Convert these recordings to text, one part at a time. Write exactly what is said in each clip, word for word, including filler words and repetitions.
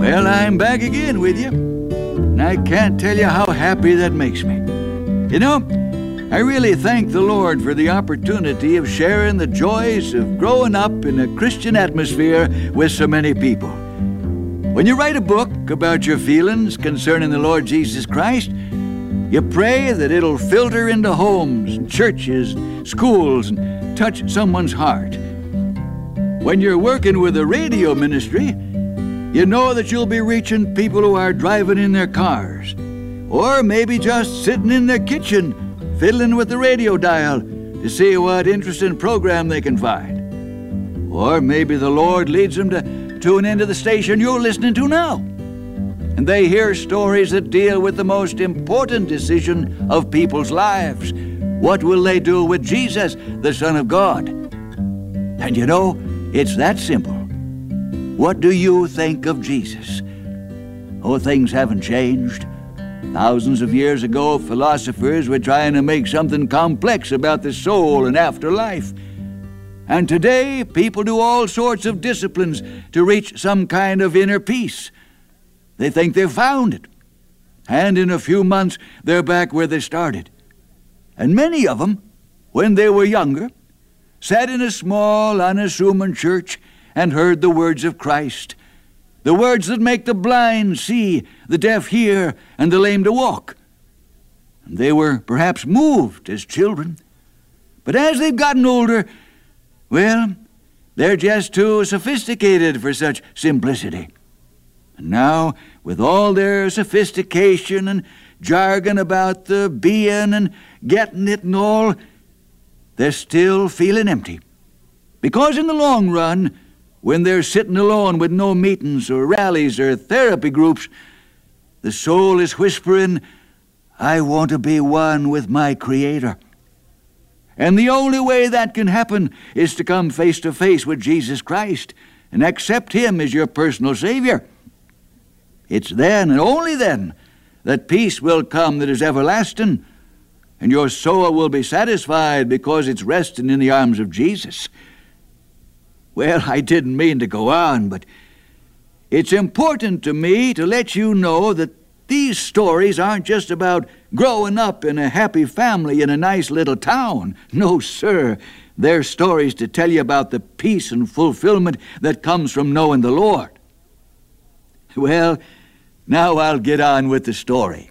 Well, I'm back again with you, and I can't tell you how happy that makes me. You know, I really thank the Lord for the opportunity of sharing the joys of growing up in a Christian atmosphere with so many people. When you write a book about your feelings concerning the Lord Jesus Christ, you pray that it'll filter into homes, and churches, and schools, and touch someone's heart. When you're working with a radio ministry, you know that you'll be reaching people who are driving in their cars, or maybe just sitting in their kitchen, fiddling with the radio dial to see what interesting program they can find. Or maybe the Lord leads them to tune into the station you're listening to now, and they hear stories that deal with the most important decision of people's lives. What will they do with Jesus, the Son of God? And you know, it's that simple. What do you think of Jesus? Oh, things haven't changed. Thousands of years ago, philosophers were trying to make something complex about the soul and afterlife. And today, people do all sorts of disciplines to reach some kind of inner peace. They think they've found it. And in a few months, they're back where they started. And many of them, when they were younger, sat in a small, unassuming church and heard the words of Christ, the words that make the blind see, the deaf hear, and the lame to walk. And they were perhaps moved as children. But as they've gotten older, well, they're just too sophisticated for such simplicity. And now, with all their sophistication and jargon about the being and getting it and all, they're still feeling empty. Because in the long run, when they're sitting alone with no meetings or rallies or therapy groups, the soul is whispering, I want to be one with my Creator. And the only way that can happen is to come face to face with Jesus Christ and accept Him as your personal Savior. It's then and only then that peace will come that is everlasting, and your soul will be satisfied because it's resting in the arms of Jesus. Well, I didn't mean to go on, but it's important to me to let you know that these stories aren't just about growing up in a happy family in a nice little town. No, sir. They're stories to tell you about the peace and fulfillment that comes from knowing the Lord. Well, now I'll get on with the story.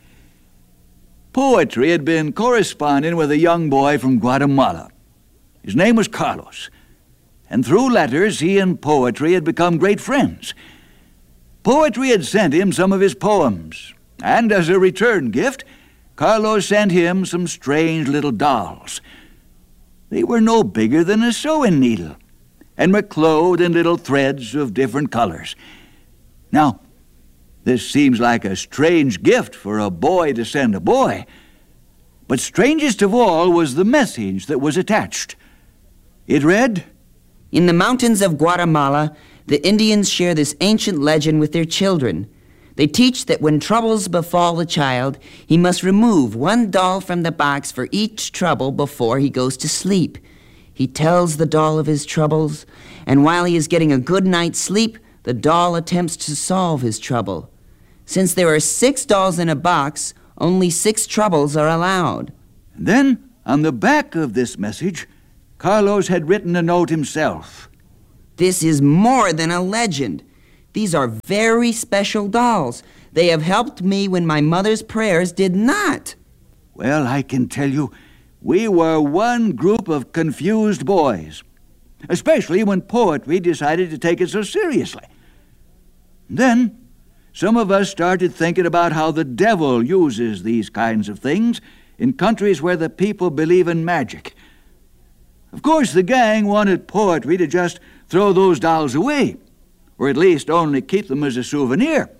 Poetry had been corresponding with a young boy from Guatemala. His name was Carlos. And through letters, he and Poetry had become great friends. Poetry had sent him some of his poems, and as a return gift, Carlos sent him some strange little dolls. They were no bigger than a sewing needle, and were clothed in little threads of different colors. Now, this seems like a strange gift for a boy to send a boy, but strangest of all was the message that was attached. It read, In the mountains of Guatemala, the Indians share this ancient legend with their children. They teach that when troubles befall a child, he must remove one doll from the box for each trouble before he goes to sleep. He tells the doll of his troubles, and while he is getting a good night's sleep, the doll attempts to solve his trouble. Since there are six dolls in a box, only six troubles are allowed. And then, on the back of this message, Carlos had written a note himself. This is more than a legend. These are very special dolls. They have helped me when my mother's prayers did not. Well, I can tell you, we were one group of confused boys, especially when Poetry decided to take it so seriously. Then, some of us started thinking about how the devil uses these kinds of things in countries where the people believe in magic. Of course, the gang wanted Poetry to just throw those dolls away, or at least only keep them as a souvenir.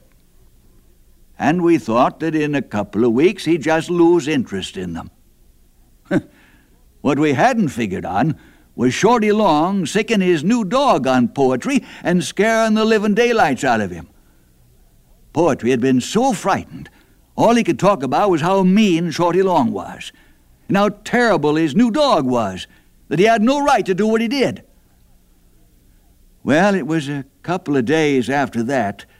And we thought that in a couple of weeks he'd just lose interest in them. What we hadn't figured on was Shorty Long sicking his new dog on Poetry and scaring the living daylights out of him. Poetry had been so frightened, all he could talk about was how mean Shorty Long was, and how terrible his new dog was, that he had no right to do what he did. Well, it was a couple of days after that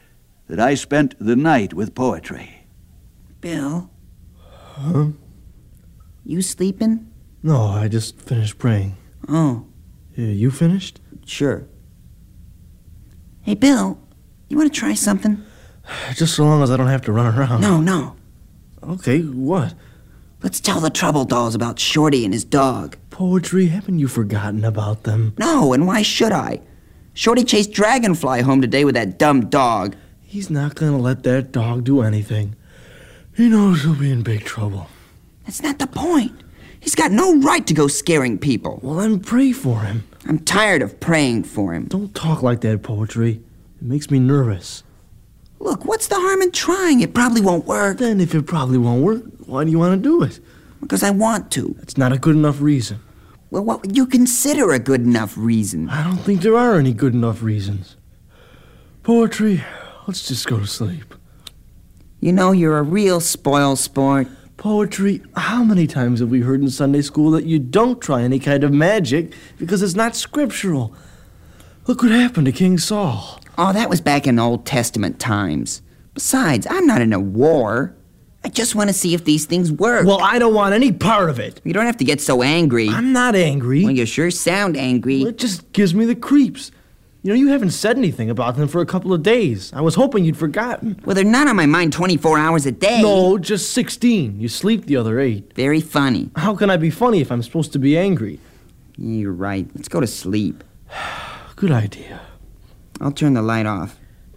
that I spent the night with poetry. Bill, Huh? you sleeping? No, I just finished praying. Oh, Yeah, you finished? sure. Hey, Bill, you want to try something? Just so long as I don't have to run around. No, no. Okay, what? Let's tell the Trouble Dolls about Shorty and his dog. Poetry? Haven't you forgotten about them? No, and why should I? Shorty chased Dragonfly home today with that dumb dog. He's not gonna let that dog do anything. He knows he'll be in big trouble. That's not the point. He's got no right to go scaring people. Well, then pray for him. I'm tired of praying for him. Don't talk like that, Poetry. It makes me nervous. Look, what's the harm in trying? It probably won't work. Then if it probably won't work, why do you want to do it? Because I want to. That's not a good enough reason. Well, what would you consider a good enough reason? I don't think there are any good enough reasons. Poetry, let's just go to sleep. You know, you're a real spoil sport. Poetry, how many times have we heard in Sunday school that you don't try any kind of magic because it's not scriptural? Look what happened to King Saul. Oh, that was back in Old Testament times. Besides, I'm not in a war. I just want to see if these things work. Well, I don't want any part of it. You don't have to get so angry. I'm not angry. Well, you sure sound angry. Well, it just gives me the creeps. You know, you haven't said anything about them for a couple of days. I was hoping you'd forgotten. Well, they're not on my mind twenty-four hours a day. No, just sixteen. You sleep the other eight. Very funny. How can I be funny if I'm supposed to be angry? You're right. Let's go to sleep. Good idea. I'll turn the light off.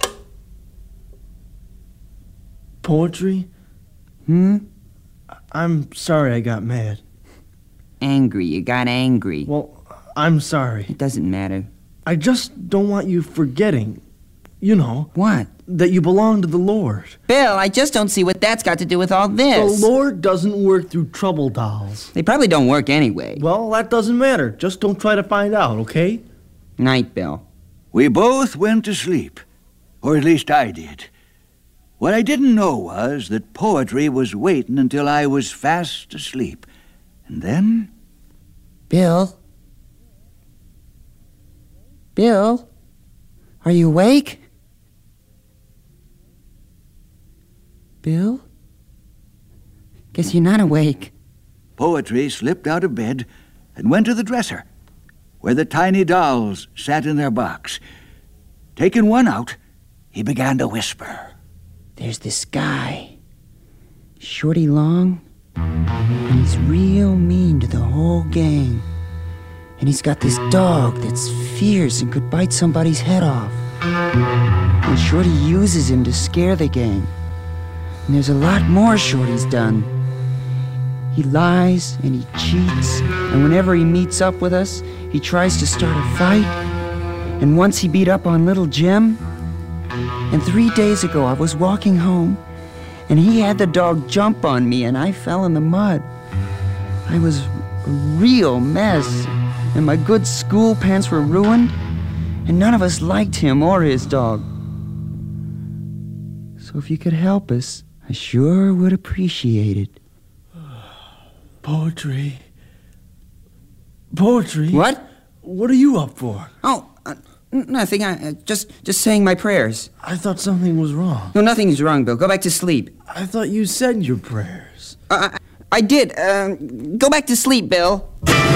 Poetry? Hmm? I'm sorry I got mad. Angry. You got angry. Well, I'm sorry. It doesn't matter. I just don't want you forgetting, you know, What? that you belong to the Lord. Bill, I just don't see what that's got to do with all this. The Lord doesn't work through trouble dolls. They probably don't work anyway. Well, that doesn't matter. Just don't try to find out, okay? Night, Bill. We both went to sleep, or at least I did. What I didn't know was that poetry was waiting until I was fast asleep. And then, Bill? Bill? Are you awake? Bill? Guess you're not awake. poetry slipped out of bed and went to the dresser, where the tiny dolls sat in their box. Taking one out, he began to whisper. There's this guy, Shorty Long, and he's real mean to the whole gang. And he's got this dog that's fierce and could bite somebody's head off. And Shorty uses him to scare the gang. And there's a lot more Shorty's done. He lies and he cheats, and whenever he meets up with us, he tries to start a fight. And once he beat up on little Jim. And three days ago, I was walking home, and he had the dog jump on me, and I fell in the mud. I was a real mess, and my good school pants were ruined, and none of us liked him or his dog. So if you could help us, I sure would appreciate it. Poetry. Poetry? What? What are you up for? Oh, uh, n- nothing. I uh, just just saying my prayers. I thought something was wrong. No, nothing's wrong, Bill. Go back to sleep. I thought you said your prayers. Uh, I, I did. Um, go back to sleep, Bill.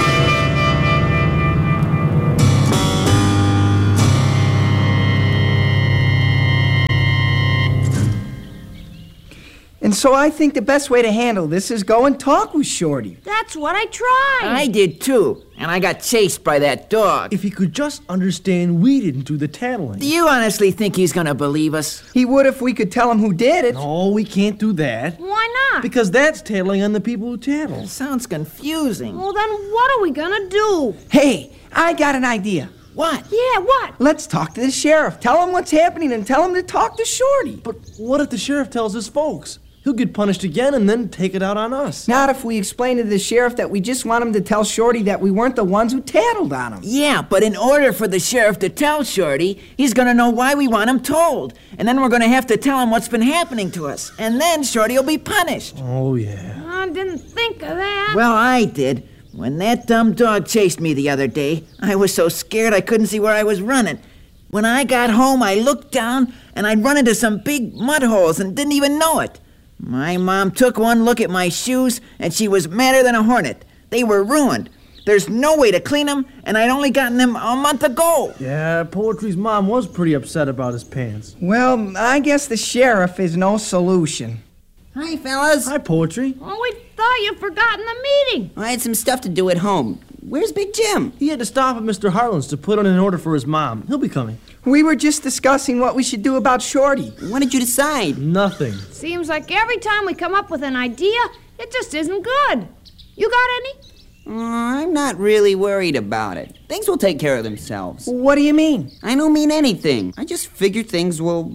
And so I think the best way to handle this is go and talk with Shorty. That's what I tried. I did too, and I got chased by that dog. If he could just understand we didn't do the tattling. Do you honestly think he's gonna believe us? He would if we could tell him who did it. No, we can't do that. Why not? Because that's tattling on the people who tattle. Sounds confusing. Well, then what are we gonna do? Hey, I got an idea. What? Yeah, what? Let's talk to the sheriff. Tell him what's happening and tell him to talk to Shorty. But what if the sheriff tells his folks? He'll get punished again and then take it out on us. Not if we explain to the sheriff that we just want him to tell Shorty that we weren't the ones who tattled on him. Yeah, but in order for the sheriff to tell Shorty, he's gonna know why we want him told. And then we're gonna have to tell him what's been happening to us. And then Shorty will be punished. Oh, yeah. I didn't think of that. Well, I did. When that dumb dog chased me the other day, I was so scared I couldn't see where I was running. When I got home, I looked down and I'd run into some big mud holes and didn't even know it. My mom took one look at my shoes and she was madder than a hornet. They were ruined. There's no way to clean them, and I'd only gotten them a month ago. Yeah, Poetry's mom was pretty upset about his pants. Well, I guess the sheriff is no solution. Hi, fellas. Hi, Poetry. Oh, we thought you'd forgotten the meeting. I had some stuff to do at home. Where's Big Jim? He had to stop at Mister Harlan's to put in an order for his mom. He'll be coming. We were just discussing what we should do about Shorty. What did you decide? Nothing. Seems like every time we come up with an idea, it just isn't good. You got any? Uh, I'm not really worried about it. Things will take care of themselves. What do you mean? I don't mean anything. I just figure things will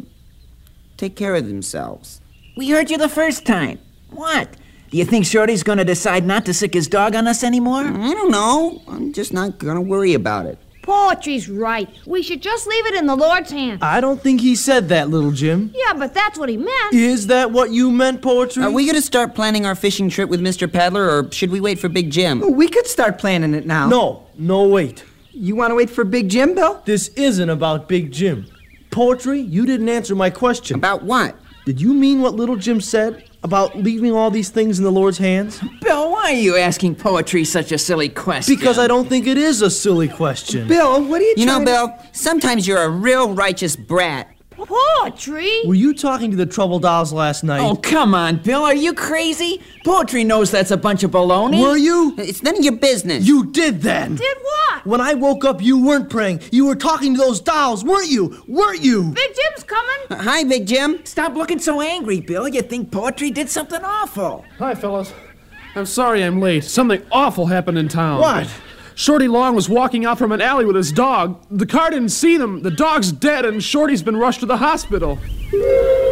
take care of themselves. We heard you the first time. What? Do you think Shorty's gonna decide not to sick his dog on us anymore? I don't know. I'm just not gonna worry about it. Poetry's right. We should just leave it in the Lord's hands. I don't think he said that, little Jim. Yeah, but that's what he meant. Is that what you meant, Poetry? Are we gonna start planning our fishing trip with Mister Peddler, or should we wait for Big Jim? We could start planning it now. No, no, wait. You want to wait for Big Jim, Bill? This isn't about Big Jim. Poetry, you didn't answer my question. About what? Did you mean what little Jim said about leaving all these things in the Lord's hands? Bill, why are you asking Poetry such a silly question? Because I don't think it is a silly question. Bill, what are you You know, trying Bill, sometimes you're a real righteous brat. Poetry? Were you talking to the Trouble Dolls last night? Oh, come on, Bill. Are you crazy? Poetry knows that's a bunch of baloney. Were you? It's none of your business. You did that. Did what? When I woke up, you weren't praying. You were talking to those dolls, weren't you? Weren't you? Big Jim's coming. Uh, Hi, Big Jim. Stop looking so angry, Bill. You think Poetry did something awful. Hi, fellas. I'm sorry I'm late. Something awful happened in town. What? Shorty Long was walking out from an alley with his dog. The car didn't see them. The dog's dead, and Shorty's been rushed to the hospital.